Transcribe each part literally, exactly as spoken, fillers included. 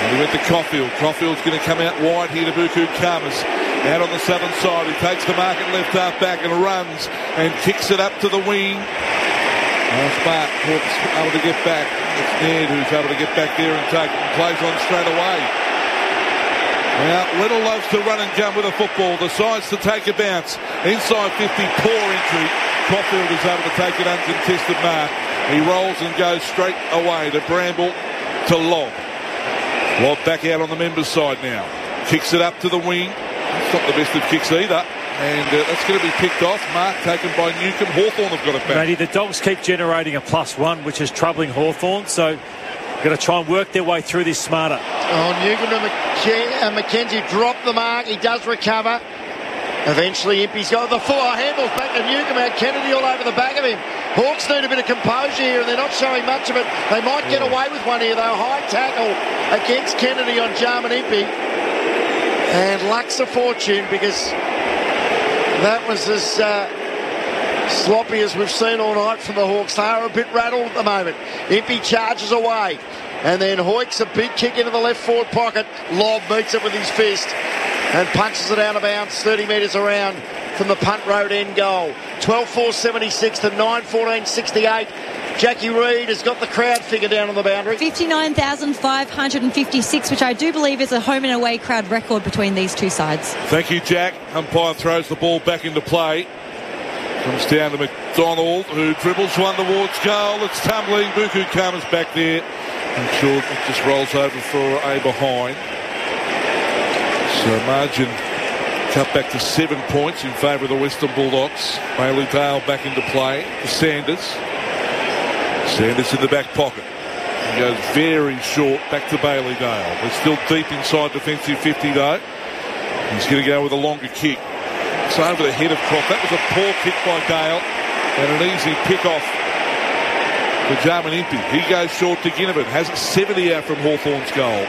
And he went to Caulfield. Caulfield's going to come out wide here to Buku Khamis. Out on the southern side, he takes the mark at left half back and runs and kicks it up to the wing. Oh, smart. Hawks able to get back. It's Ned who's able to get back there and take it and plays on straight away. Now, Weddle loves to run and jump with a football. Decides to take a bounce. Inside fifty, poor entry. Caulfield is able to take an uncontested mark. He rolls and goes straight away to Bramble to Lobb. Lobb back out on the members' side now. Kicks it up to the wing. It's not the best of kicks either. And uh, that's going to be picked off. Mark taken by Newcombe. Hawthorn have got it back. Matty, the Dogs keep generating a plus one, which is troubling Hawthorn. So got to try and work their way through this smarter. Oh, Newcombe and McKe- uh, McKenzie dropped the mark. He does recover. Eventually, Impey's got the full handles back to Newcombe. Had Kennedy all over the back of him. Hawks need a bit of composure here, and they're not showing much of it. They might get away with one here, though. High tackle against Kennedy on Jarman Impey. And luck's a fortune, because that was as uh, sloppy as we've seen all night from the Hawks. They are a bit rattled at the moment. Impey charges away. And then Hoyks, a big kick into the left forward pocket. Lobb meets it with his fist and punches it out of bounds thirty metres around from the punt road end goal. twelve four seventy-six to nine fourteen sixty-eight. Jackie Reid has got the crowd figure down on the boundary. fifty-nine thousand five hundred fifty-six, which I do believe is a home and away crowd record between these two sides. Thank you, Jack. Umpire throws the ball back into play. Comes down to McDonald, who dribbles one towards goal. It's tumbling. Buku Khamis back there. And short, it just rolls over for a behind. So margin cut back to seven points in favour of the Western Bulldogs. Bailey Dale back into play for Sanders. Sanders in the back pocket. He goes very short back to Bailey Dale. They're still deep inside defensive fifty though. He's going to go with a longer kick. It's over the head of Croft. That was a poor kick by Dale and an easy pick off for Jarman Impey. He goes short to Ginnivan. Has seventy out from Hawthorn's goal.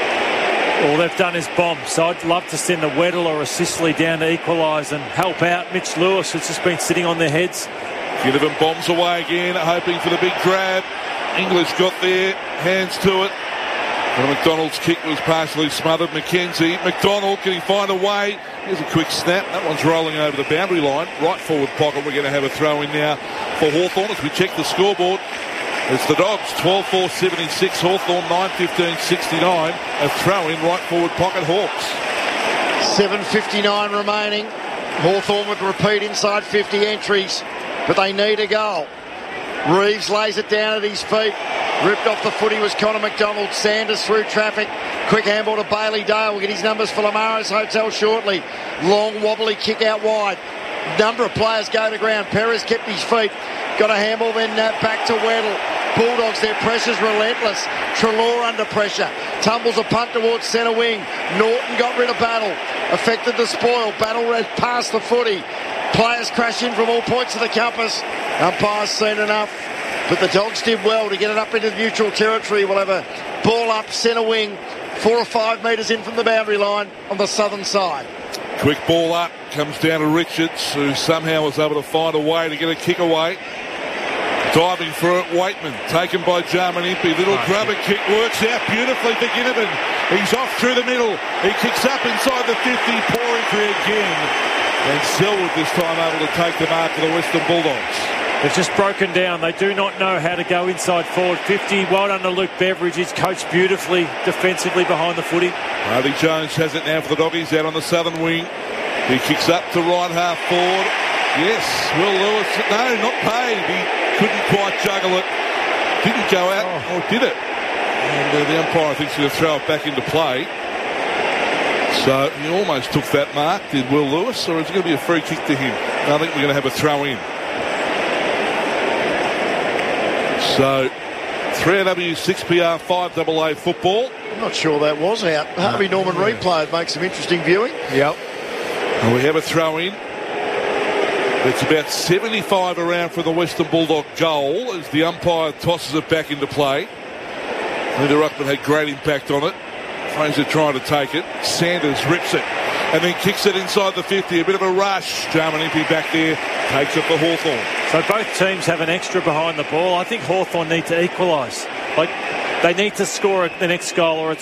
All they've done is bomb. So I'd love to send a Weddle or a Sicily down to equalise and help out Mitch Lewis, who's just been sitting on their heads. Ginnivan bombs away again, hoping for the big grab. English got there, hands to it. And McDonald's kick was partially smothered. McKenzie, McDonald, can he find a way? Here's a quick snap. That one's rolling over the boundary line. Right forward pocket. We're going to have a throw in now for Hawthorn as we check the scoreboard. It's the Dogs, twelve four seventy-six. Hawthorn, nine fifteen sixty-nine. A throw in right forward pocket, Hawks. seven fifty-nine remaining. Hawthorn would repeat inside fifty entries, but they need a goal. Reeves lays it down at his feet. Ripped off the footy was Connor McDonald. Sanders through traffic. Quick handball to Bailey Dale. We'll get his numbers for Lamaro's Hotel shortly. Long wobbly kick out wide. Number of players go to ground. Perez kept his feet. Got a handball then uh, back to Weddle. Bulldogs, their pressure's relentless. Treloar under pressure. Tumbles a punt towards centre wing. Norton got rid of Battle. Affected the spoil. Battle ran past the footy. Players crash in from all points of the compass. Umpire's seen enough. But the Dogs did well to get it up into neutral territory. We'll have a ball up centre wing. Four or five metres in from the boundary line on the southern side. Quick ball up. Comes down to Richards, who somehow was able to find a way to get a kick away. Diving for it, Waitman, taken by Jarman Impey. Little oh, grubber kick works out beautifully for Ginnivan. He's off through the middle. He kicks up inside the fifty. Poor entry again. And Selwood this time able to take the mark for the Western Bulldogs. They've just broken down. They do not know how to go inside forward fifty. Well done to Luke Beveridge. He's coached beautifully defensively behind the footy. Harvey Jones has it now for the Doggies out on the southern wing. He kicks up to right half forward. Yes, Will Lewis. No, not paid. He couldn't quite juggle it. Didn't go out, oh. or did it? And uh, the umpire, I think, is going to throw it back into play. So he almost took that mark, did Will Lewis, or is it going to be a free kick to him? I think we're going to have a throw in. So three A W, six P R, five A A football. I'm not sure that was out. Harvey no. Norman yeah. replay makes some interesting viewing. Yep. And we have a throw in. It's about seventy-five around for the Western Bulldog goal as the umpire tosses it back into play. Linda Ruckman had great impact on it. Fraser trying to take it. Sanders rips it and then kicks it inside the fifty. A bit of a rush. Jarman Impey back there takes it for Hawthorn. So both teams have an extra behind the ball. I think Hawthorn need to equalise. Like, they need to score the next goal or it's